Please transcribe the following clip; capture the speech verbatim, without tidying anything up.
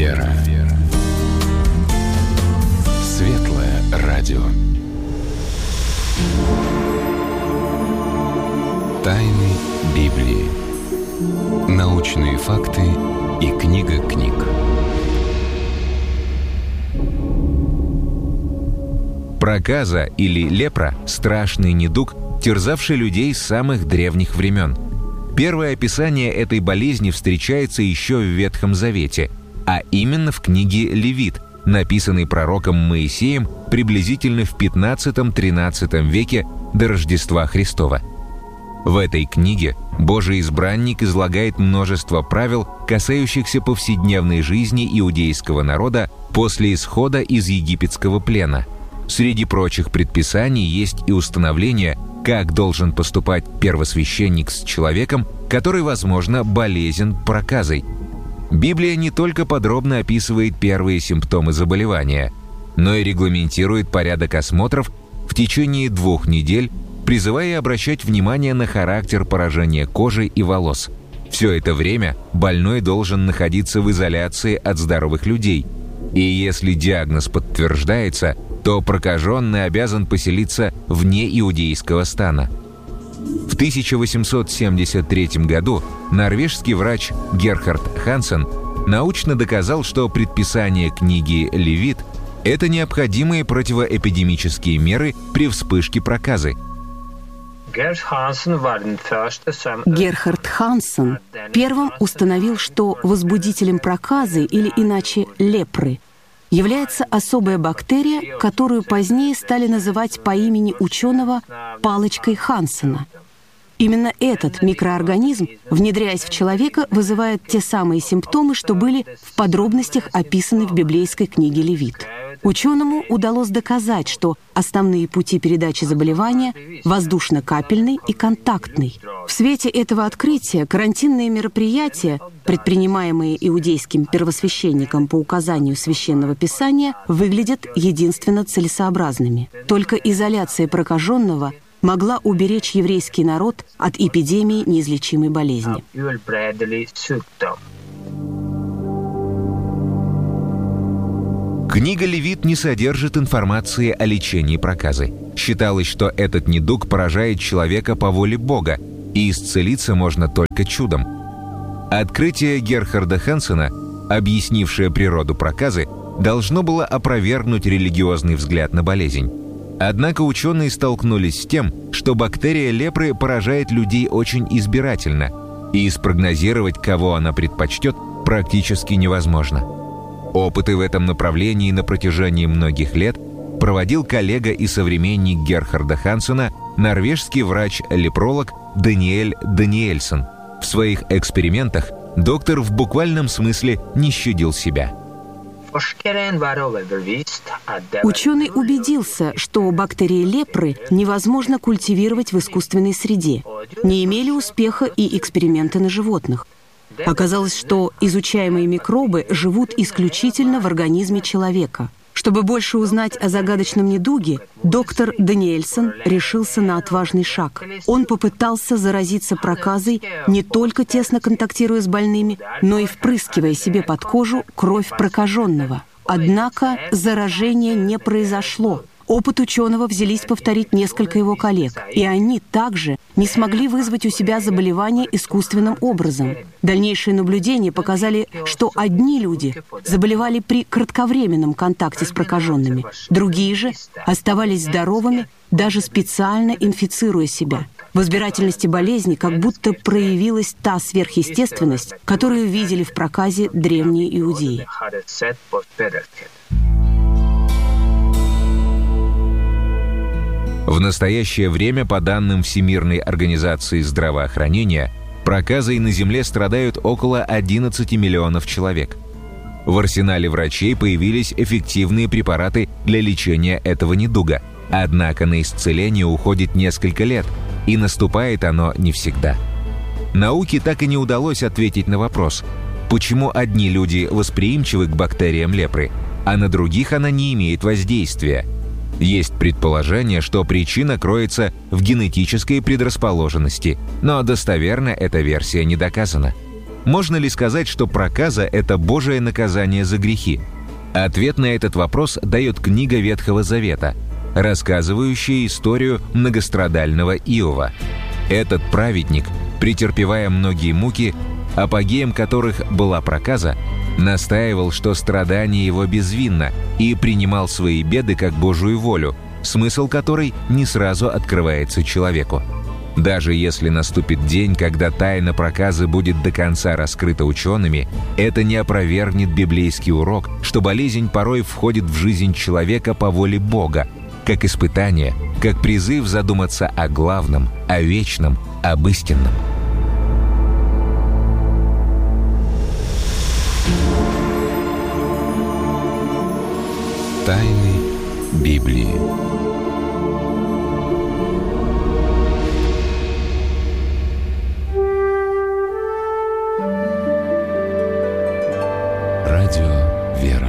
Вера. Светлое радио. Тайны Библии. Научные факты и книга книг. Проказа или лепра – страшный недуг, терзавший людей с самых древних времен. Первое описание этой болезни встречается еще в Ветхом Завете, а именно в книге «Левит», написанной пророком Моисеем приблизительно в пятнадцатом-тринадцатом веке до Рождества Христова. В этой книге Божий избранник излагает множество правил, касающихся повседневной жизни иудейского народа после исхода из египетского плена. Среди прочих предписаний есть и установление, как должен поступать первосвященник с человеком, который, возможно, болезен проказой. Библия не только подробно описывает первые симптомы заболевания, но и регламентирует порядок осмотров в течение двух недель, призывая обращать внимание на характер поражения кожи и волос. Все это время больной должен находиться в изоляции от здоровых людей, и если диагноз подтверждается, то прокаженный обязан поселиться вне иудейского стана. В тысяча восемьсот семьдесят третьем году норвежский врач Герхард Хансен научно доказал, что предписание книги «Левит» – это необходимые противоэпидемические меры при вспышке проказы. Герхард Хансен первым установил, что возбудителем проказы, или иначе лепры, является особая бактерия, которую позднее стали называть по имени ученого палочкой Хансена. Именно этот микроорганизм, внедряясь в человека, вызывает те самые симптомы, что были в подробностях описаны в библейской книге «Левит». Ученому удалось доказать, что основные пути передачи заболевания – воздушно-капельный и контактный. В свете этого открытия карантинные мероприятия, предпринимаемые иудейским первосвященником по указанию Священного Писания, выглядят единственно целесообразными. Только изоляция прокаженного могла уберечь еврейский народ от эпидемии неизлечимой болезни. Книга «Левит» не содержит информации о лечении проказы. Считалось, что этот недуг поражает человека по воле Бога, и исцелиться можно только чудом. Открытие Герхарда Хансена, объяснившее природу проказы, должно было опровергнуть религиозный взгляд на болезнь. Однако ученые столкнулись с тем, что бактерия лепры поражает людей очень избирательно, и спрогнозировать, кого она предпочтет, практически невозможно. Опыты в этом направлении на протяжении многих лет проводил коллега и современник Герхарда Хансена, норвежский врач-лепролог Даниэль Даниэльсон. В своих экспериментах доктор в буквальном смысле не щадил себя. Ученый убедился, что бактерии лепры невозможно культивировать в искусственной среде. Не имели успеха и эксперименты на животных. Оказалось, что изучаемые микробы живут исключительно в организме человека. Чтобы больше узнать о загадочном недуге, доктор Даниэльсон решился на отважный шаг. Он попытался заразиться проказой, не только тесно контактируя с больными, но и впрыскивая себе под кожу кровь прокаженного. Однако заражение не произошло. Опыт ученого взялись повторить несколько его коллег, и они также не смогли вызвать у себя заболевание искусственным образом. Дальнейшие наблюдения показали, что одни люди заболевали при кратковременном контакте с прокаженными, другие же оставались здоровыми, даже специально инфицируя себя. В избирательности болезни как будто проявилась та сверхъестественность, которую видели в проказе древние иудеи. В настоящее время, по данным Всемирной организации здравоохранения, проказой на Земле страдают около одиннадцати миллионов человек. В арсенале врачей появились эффективные препараты для лечения этого недуга, однако на исцеление уходит несколько лет, и наступает оно не всегда. Науке так и не удалось ответить на вопрос, почему одни люди восприимчивы к бактериям лепры, а на других она не имеет воздействия. Есть предположение, что причина кроется в генетической предрасположенности, но достоверно эта версия не доказана. Можно ли сказать, что проказа – это Божие наказание за грехи? Ответ на этот вопрос дает книга Ветхого Завета, рассказывающая историю многострадального Иова. Этот праведник, претерпевая многие муки, апогеем которых была проказа, настаивал, что страдание его безвинно, и принимал свои беды как Божию волю, смысл которой не сразу открывается человеку. Даже если наступит день, когда тайна проказы будет до конца раскрыта учеными, это не опровергнет библейский урок, что болезнь порой входит в жизнь человека по воле Бога, как испытание, как призыв задуматься о главном, о вечном, об истинном. Тайны Библии. Радио «Вера».